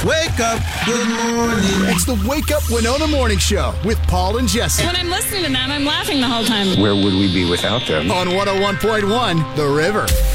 Wake up. Good morning. It's the Wake Up Winona Morning Show with Paul and Jesse. When I'm listening to them, I'm laughing the whole time. Where would we be without them? On 101.1 The River.